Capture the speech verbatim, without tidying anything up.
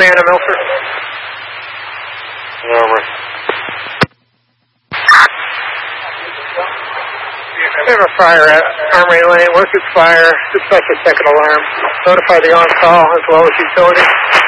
Anna Milford. Over. We have a fire at Armory Lane. Once it's fire, dispatch a second alarm. Notify the on-call as well as utilities.